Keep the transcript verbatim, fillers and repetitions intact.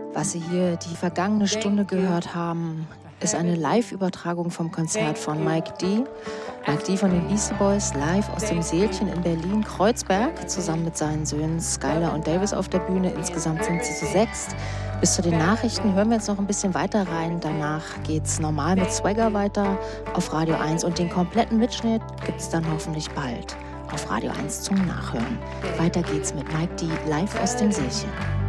Was Sie hier die vergangene Stunde gehört haben, ist eine Live-Übertragung vom Konzert von Mike D. Mike D. von den Beastie Boys live aus dem Sälchen in Berlin-Kreuzberg, zusammen mit seinen Söhnen Skylar und Davis auf der Bühne. Insgesamt sind sie zu sechst. Bis zu den Nachrichten hören wir jetzt noch ein bisschen weiter rein. Danach geht's normal mit Swagger weiter auf Radio eins und den kompletten Mitschnitt gibt's dann hoffentlich bald auf Radio eins zum Nachhören. Weiter geht's mit Mike D. live aus dem Sälchen.